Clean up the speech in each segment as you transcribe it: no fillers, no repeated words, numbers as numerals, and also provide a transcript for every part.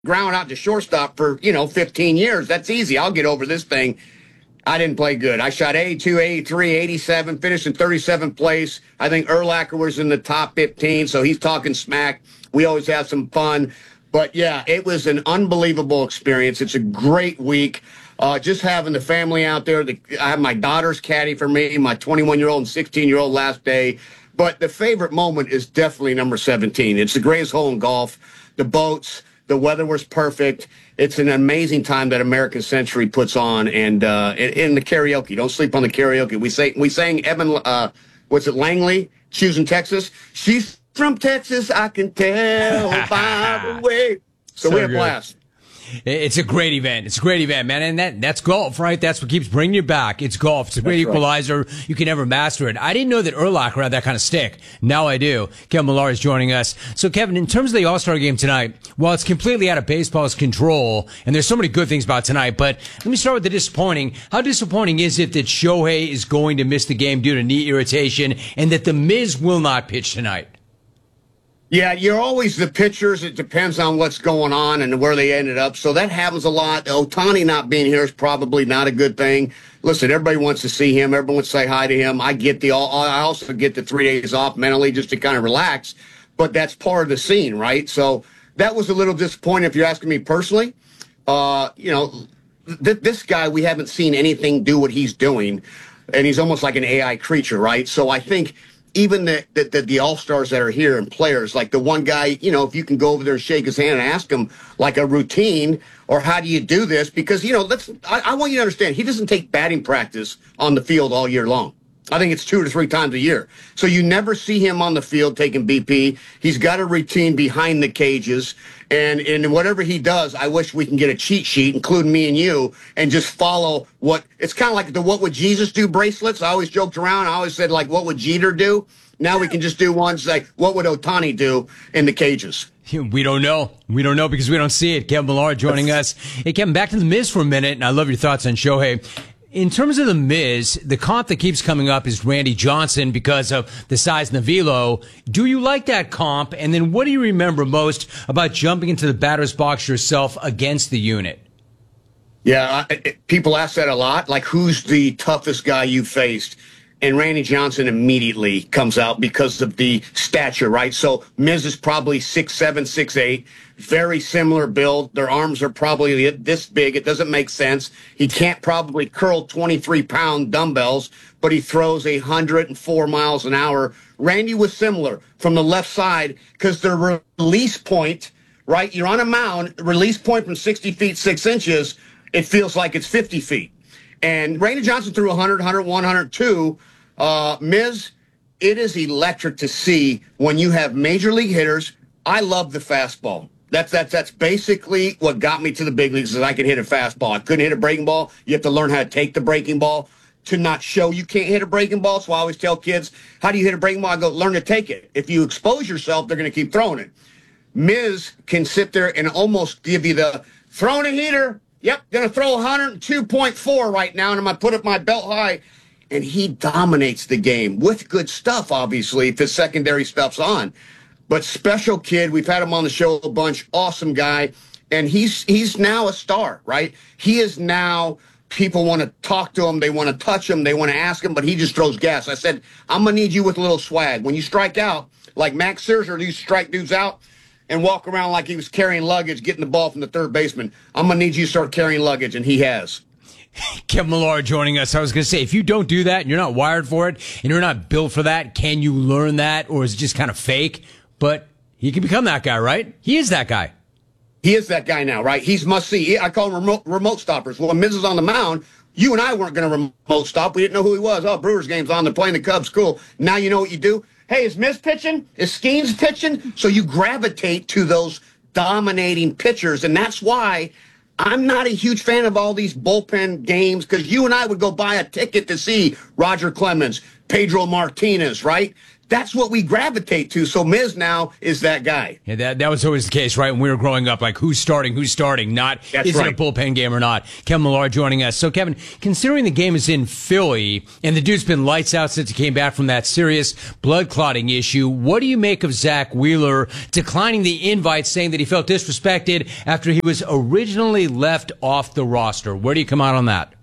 ground out to shortstop for, 15 years. That's easy. I'll get over this thing. I didn't play good. I shot 82, 83, 87, finished in 37th place. I think Urlacher was in the top 15, so he's talking smack. We always have some fun. But, yeah, it was an unbelievable experience. It's a great week. Just having the family out there. I have my daughter's caddy for me, my 21-year-old and 16-year-old last day. But the favorite moment is definitely number 17. It's the greatest hole in golf. The boats, the weather was perfect. It's an amazing time that American Century puts on. And in the karaoke, don't sleep on the karaoke. We sang Evan, what's it, Langley, choosing Texas. She's from Texas, I can tell by the way. So we had a blast. It's a great event. It's a great event, man. And that's golf, right? That's what keeps bringing you back. It's golf. It's a great equalizer. Right. You can never master it. I didn't know that Urlacher had that kind of stick. Now I do. Kevin Millar is joining us. So, Kevin, in terms of the All-Star game tonight, while it's completely out of baseball's control, and there's so many good things about tonight, but let me start with the disappointing. How disappointing is it that Shohei is going to miss the game due to knee irritation and that The Miz will not pitch tonight? Yeah, you're always the pitchers. It depends on what's going on and where they ended up. So that happens a lot. Ohtani not being here is probably not a good thing. Listen, everybody wants to see him. Everyone wants to say hi to him. I also get the 3 days off mentally just to kind of relax. But that's part of the scene, right? So that was a little disappointing if you're asking me personally. This guy, we haven't seen anything do what he's doing. And he's almost like an AI creature, right? So I think even the All-Stars that are here and players, like the one guy, if you can go over there and shake his hand and ask him like a routine or how do you do this? Because, I want you to understand, he doesn't take batting practice on the field all year long. I think it's 2 to 3 times a year. So you never see him on the field taking BP. He's got a routine behind the cages. And whatever he does, I wish we can get a cheat sheet, including me and you, and just follow what – it's kind of like the What Would Jesus Do bracelets. I always joked around. I always said, like, what would Jeter do? Now we can just do ones like, what would Ohtani do in the cages? We don't know. We don't know because we don't see it. Kevin Millar joining us. Hey, Kevin, back to The Miz for a minute, and I love your thoughts on Shohei. In terms of The Miz, the comp that keeps coming up is Randy Johnson because of the size and the velo. Do you like that comp? And then what do you remember most about jumping into the batter's box yourself against the unit? Yeah, people ask that a lot. Like, who's the toughest guy you faced? And Randy Johnson immediately comes out because of the stature, right? So Miz is probably 6'7", 6'8", very similar build. Their arms are probably this big. It doesn't make sense. He can't probably curl 23-pound dumbbells, but he throws 104 miles an hour. Randy was similar from the left side because their release point, right? You're on a mound, release point from 60 feet, 6 inches, it feels like it's 50 feet. And Randy Johnson threw 100, 101, 102. Miz, it is electric to see when you have major league hitters. I love the fastball. That's basically what got me to the big leagues is I could hit a fastball. I couldn't hit a breaking ball. You have to learn how to take the breaking ball to not show you can't hit a breaking ball. So I always tell kids, how do you hit a breaking ball? I go, learn to take it. If you expose yourself, they're going to keep throwing it. Miz can sit there and almost give you the throwing a heater. Yep, going to throw 102.4 right now, and I'm going to put up my belt high. And he dominates the game with good stuff, obviously, if his secondary stuff's on. But special kid, we've had him on the show a bunch, awesome guy. And he's now a star, right? He is now, people want to talk to him, they want to touch him, they want to ask him, but he just throws gas. I said, I'm going to need you with a little swag. When you strike out, like Max Scherzer used to strike dudes out and walk around like he was carrying luggage, getting the ball from the third baseman. I'm going to need you to start carrying luggage, and he has. Kevin Millar joining us. I was going to say, if you don't do that and you're not wired for it and you're not built for that, can you learn that, or is it just kind of fake? But he can become that guy, right? He is that guy. He is that guy now, right? He's must-see. I call him remote stoppers. Well, when Miz is on the mound, you and I weren't going to remote stop. We didn't know who he was. Oh, Brewers game's on. They're playing the Cubs. Cool. Now you know what you do. Hey, is Miz pitching? Is Skeens pitching? So you gravitate to those dominating pitchers, and that's why I'm not a huge fan of all these bullpen games, because you and I would go buy a ticket to see Roger Clemens, Pedro Martinez, right? that's what we gravitate to. So Miz now is that guy. Yeah, that was always the case, right? When we were growing up, like who's starting, not That's is it right. a bullpen game or not? Kevin Millar joining us. So Kevin, considering the game is in Philly and the dude's been lights out since he came back from that serious blood clotting issue, what do you make of Zach Wheeler declining the invite, saying that he felt disrespected after he was originally left off the roster? Where do you come out on that?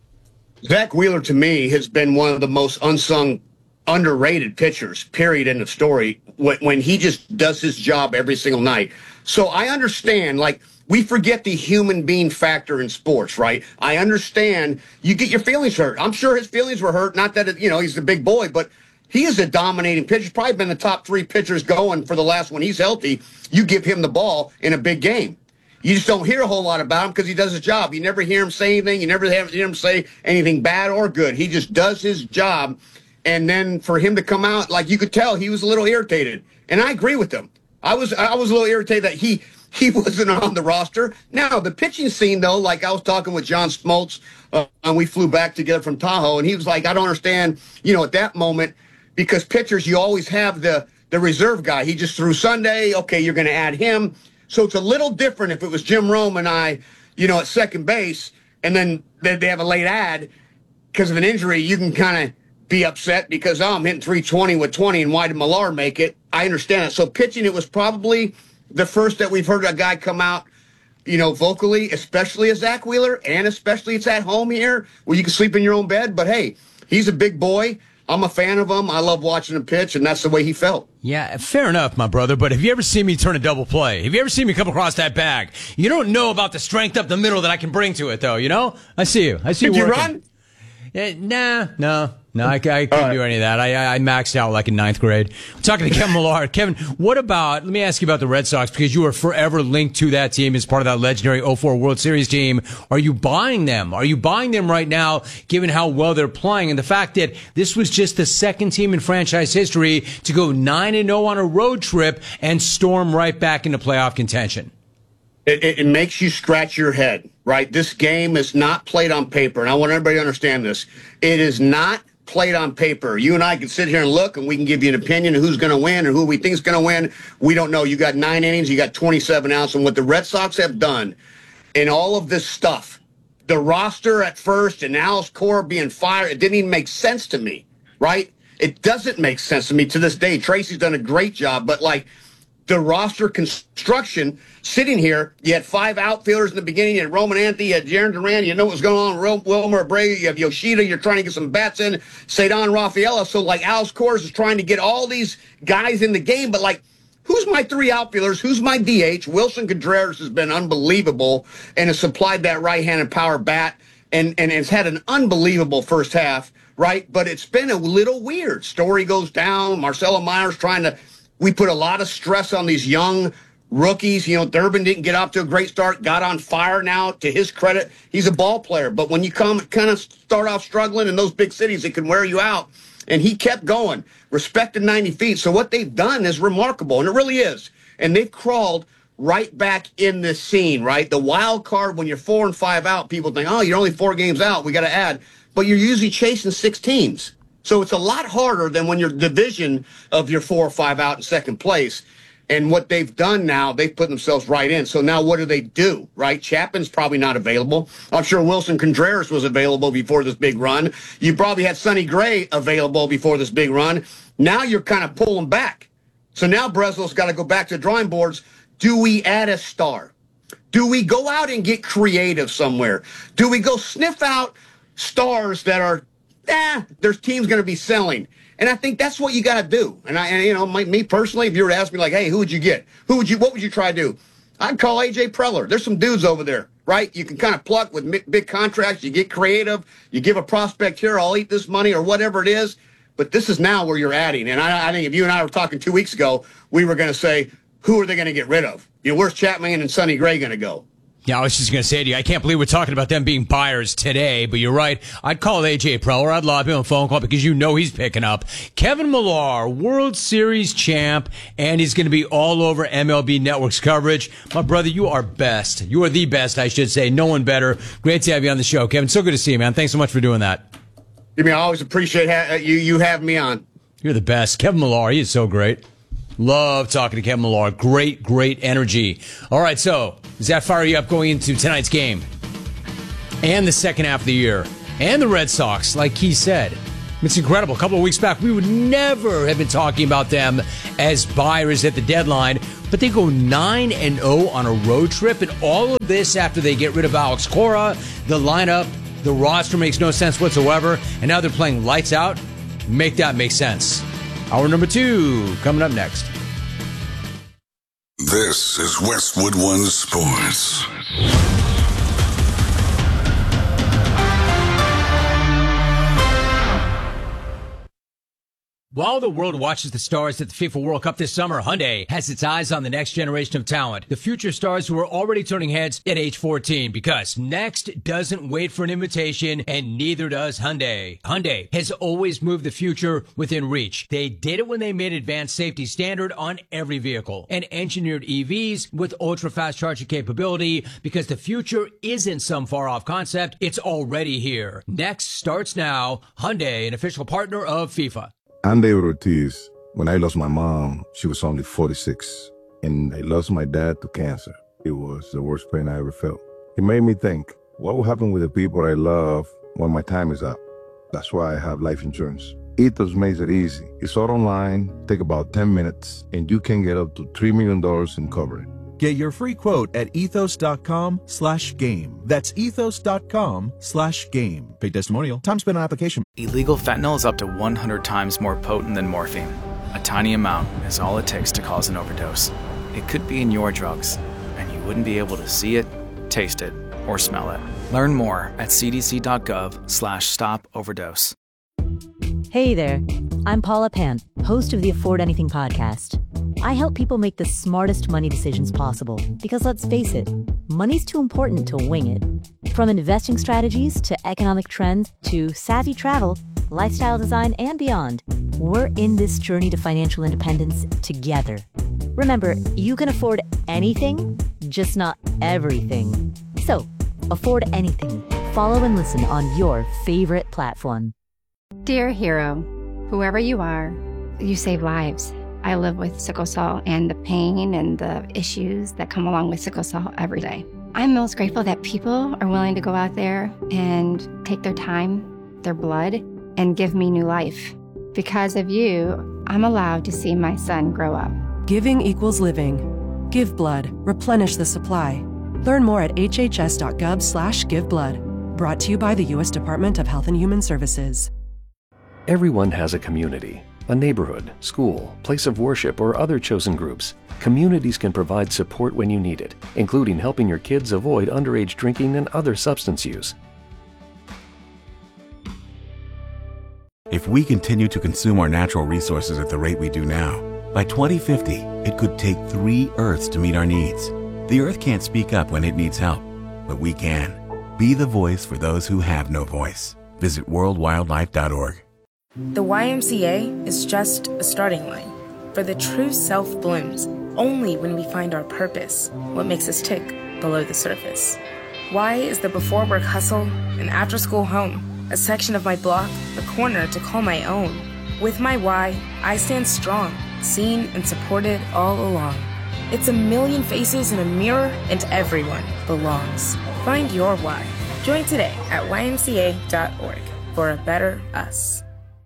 Zach Wheeler, to me, has been one of the most unsung, underrated pitchers, period, end of story, when he just does his job every single night. So I understand, like, we forget the human being factor in sports, right? I understand you get your feelings hurt. I'm sure his feelings were hurt. Not that, he's a big boy, but he is a dominating pitcher. He's probably been the top 3 pitchers going for the last when he's healthy. You give him the ball in a big game. You just don't hear a whole lot about him because he does his job. You never hear him say anything. You never hear him say anything bad or good. He just does his job. And then for him to come out, like you could tell, he was a little irritated. And I agree with him. I was a little irritated that he wasn't on the roster. Now, the pitching scene, though, like I was talking with John Smoltz, and we flew back together from Tahoe, and he was like, I don't understand, at that moment, because pitchers, you always have the reserve guy. He just threw Sunday. Okay, you're going to add him. So it's a little different if it was Jim Rome and I, at second base, and then they have a late ad because of an injury. You can kind of be upset because, I'm hitting 320 with 20, and why did Millar make it? I understand it. So pitching, it was probably the first that we've heard a guy come out, vocally, especially as Zach Wheeler, and especially it's at home here where you can sleep in your own bed. But, hey, he's a big boy. I'm a fan of him. I love watching him pitch, and that's the way he felt. Yeah, fair enough, my brother. But have you ever seen me turn a double play? Have you ever seen me come across that bag? You don't know about the strength up the middle that I can bring to it, though, I see you. I see you Did you working. run? No, I couldn't do any of that. I maxed out like in 9th grade. I'm talking to Kevin Millar. Kevin, let me ask you about the Red Sox, because you are forever linked to that team as part of that legendary 04 World Series team. Are you buying them? Are you buying them right now, given how well they're playing and the fact that this was just the second team in franchise history to go 9-0 on a road trip and storm right back into playoff contention? It makes you scratch your head, right? This game is not played on paper, and I want everybody to understand this. It is not played on paper. You and I can sit here and look, and we can give you an opinion of who's going to win or who we think is going to win. We don't know. You got 9 innings, you got 27 outs, and what the Red Sox have done in all of this stuff, the roster at first and Al's core being fired, it didn't even make sense to me, right? It doesn't make sense to me to this day. Tracy's done a great job, but the roster construction sitting here, you had 5 outfielders in the beginning. You had Roman Anthony, you had Jarren Duran. You know what's going on. Wilmer Abreu. You have Yoshida. You're trying to get some bats in. Cedon Rafaela. So, Al's Coors is trying to get all these guys in the game. But, who's my 3 outfielders? Who's my DH? Wilson Contreras has been unbelievable and has supplied that right-handed power bat and has had an unbelievable first half, right? But it's been a little weird. Story goes down. Marcelo Myers we put a lot of stress on these young rookies. Durbin didn't get off to a great start, got on fire now. To his credit, he's a ball player. But when you kind of start off struggling in those big cities, it can wear you out. And he kept going, respected 90 feet. So what they've done is remarkable, and it really is. And they've crawled right back in this scene, right? The wild card, when you're 4 and 5 out, people think, oh, you're only 4 games out, we got to add. But you're usually chasing 6 teams. So it's a lot harder than when you're division of your 4 or 5 out in second place. And what they've done now, they've put themselves right in. So now what do, right? Chapman's probably not available. I'm sure Wilson Contreras was available before this big run. You probably had Sonny Gray available before this big run. Now you're kind of pulling back. So now Breslow's got to go back to the drawing boards. Do we add a star? Do we go out and get creative somewhere? Do we go sniff out stars that are, there's teams going to be selling? And I think that's what you got to do. And me personally, if you were to ask me hey, who would you get? What would you try to do? I'd call AJ Preller. There's some dudes over there, right? You can kind of pluck with big contracts. You get creative. You give a prospect here, I'll eat this money or whatever it is. But this is now where you're adding. And I think if you and I were talking 2 weeks ago, we were going to say, who are they going to get rid of? Where's Chapman and Sonny Gray going to go? Yeah, I was just going to say to you, I can't believe we're talking about them being buyers today, but you're right. I'd call AJ Preller. I'd lob him a phone call because he's picking up. Kevin Millar, World Series champ, and he's going to be all over MLB Network's coverage. My brother, you are best. You are the best, I should say. No one better. Great to have you on the show, Kevin. So good to see you, man. Thanks so much for doing that. I always appreciate you having me on. You're the best. Kevin Millar, he is so great. Love talking to Kevin Millar. Great energy. All right, so does that fire you up going into tonight's game? And the second half of the year? And the Red Sox, like he said. It's incredible. A couple of weeks back, we would never have been talking about them as buyers at the deadline, but they go 9-0 on a road trip, and all of this after they get rid of Alex Cora, the lineup, the roster makes no sense whatsoever, and now they're playing lights out. Make that make sense. Hour number 2 coming up next. This is Westwood One Sports. While the world watches the stars at the FIFA World Cup this summer, Hyundai has its eyes on the next generation of talent, the future stars who are already turning heads at age 14, because next doesn't wait for an invitation, and neither does Hyundai. Hyundai has always moved the future within reach. They did it when they made advanced safety standard on every vehicle and engineered EVs with ultra-fast charging capability, because the future isn't some far-off concept, it's already here. Next starts now. Hyundai, an official partner of FIFA. I'm David Ortiz. When I lost my mom, she was only 46, and I lost my dad to cancer. It was the worst pain I ever felt. It made me think, what will happen with the people I love when my time is up? That's why I have life insurance. Ethos makes it easy. It's all online, take about 10 minutes, and you can get up to $3 million in coverage. Get your free quote at ethos.com/game. That's ethos.com/game. Paid testimonial. Time spent on application. Illegal fentanyl is up to 100 times more potent than morphine. A tiny amount is all it takes to cause an overdose. It could be in your drugs, and you wouldn't be able to see it, taste it, or smell it. Learn more at cdc.gov/stop-overdose. Hey there, I'm Paula Pant, host of the Afford Anything podcast. I help people make the smartest money decisions possible because, let's face it, money's too important to wing it. From investing strategies to economic trends to savvy travel, lifestyle design, and beyond, we're in this journey to financial independence together. Remember, you can afford anything, just not everything. So, afford anything. Follow and listen on your favorite platform. Dear hero, whoever you are, you save lives. I live with sickle cell and the pain and the issues that come along with sickle cell every day. I'm most grateful that people are willing to go out there and take their time, their blood, and give me new life. Because of you, I'm allowed to see my son grow up. Giving equals living. Give blood. Replenish the supply. Learn more at hhs.gov/giveblood. Brought to you by the U.S. Department of Health and Human Services. Everyone has a community, a neighborhood, school, place of worship, or other chosen groups. Communities can provide support when you need it, including helping your kids avoid underage drinking and other substance use. If we continue to consume our natural resources at the rate we do now, by 2050, it could take 3 Earths to meet our needs. The Earth can't speak up when it needs help, but we can. Be the voice for those who have no voice. Visit worldwildlife.org. The YMCA is just a starting line, for the true self blooms only when we find our purpose, what makes us tick below the surface. Y is the before work hustle, an after school home, a section of my block, a corner to call my own. With my Y, I stand strong, seen and supported all along. It's a million faces in a mirror, and everyone belongs. Find your Y. Join today at ymca.org for a better us.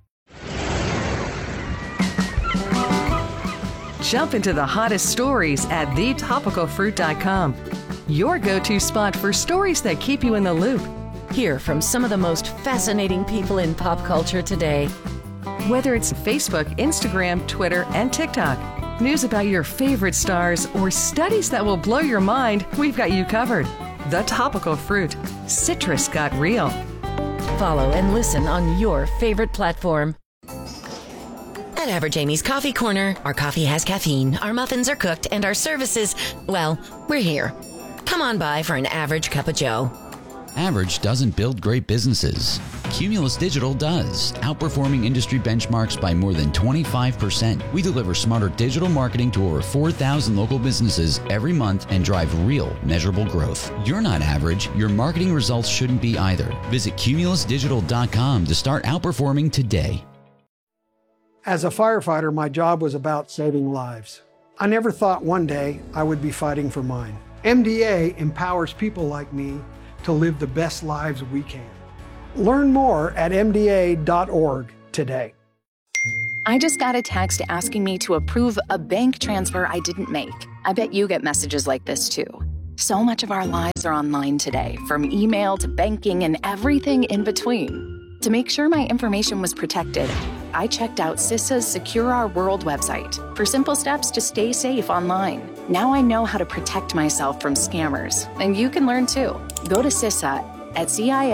Jump into the hottest stories at thetopicalfruit.com. Your go-to spot for stories that keep you in the loop. Hear from some of the most fascinating people in pop culture today. Whether it's Facebook, Instagram, Twitter, and TikTok, news about your favorite stars, or studies that will blow your mind, we've got you covered. The Topical Fruit. Citrus got real. Follow and listen on your favorite platform. At Average Amy's Coffee Corner, our coffee has caffeine, our muffins are cooked, and our services, well, we're here. Come on by for an average cup of joe. Average doesn't build great businesses. Cumulus Digital does, outperforming industry benchmarks by more than 25%. We deliver smarter digital marketing to over 4,000 local businesses every month and drive real, measurable growth. You're not average. Your marketing results shouldn't be either. Visit cumulusdigital.com to start outperforming today. As a firefighter, my job was about saving lives. I never thought one day I would be fighting for mine. MDA empowers people like me to live the best lives we can. Learn more at MDA.org today. I just got a text asking me to approve a bank transfer I didn't make. I bet you get messages like this too. So much of our lives are online today, from email to banking and everything in between. To make sure my information was protected, I checked out CISA's Secure Our World website for simple steps to stay safe online. Now I know how to protect myself from scammers, and you can learn too. Go to CISA at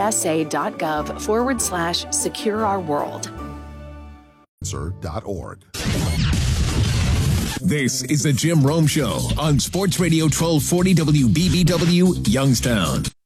cisa.gov/Secure Our World. .org. This is the Jim Rome Show on Sports Radio 1240 WBBW Youngstown.